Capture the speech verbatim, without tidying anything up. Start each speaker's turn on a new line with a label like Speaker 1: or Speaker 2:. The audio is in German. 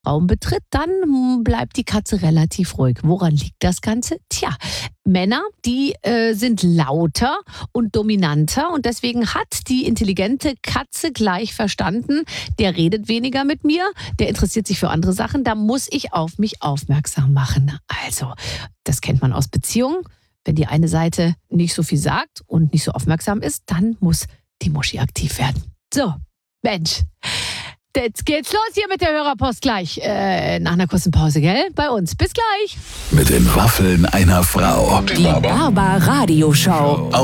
Speaker 1: Raum betritt, dann hm, bleibt die Katze relativ ruhig. Woran liegt das Ganze? Tja, Männer, die äh, sind lauter und dominanter und deswegen hat die intelligente Katze gleich verstanden, der redet weniger mit mir, der interessiert sich für andere Sachen, da muss ich auf mich aufmerksam machen. Also, das kennt man aus Beziehungen. Wenn die eine Seite nicht so viel sagt und nicht so aufmerksam ist, dann muss die Muschi aktiv werden. So, Mensch. Jetzt geht's los hier mit der Hörerpost gleich. Äh, nach einer kurzen Pause, gell? Bei uns. Bis gleich.
Speaker 2: Mit den Waffeln einer Frau.
Speaker 3: Die Barbar Radioshow.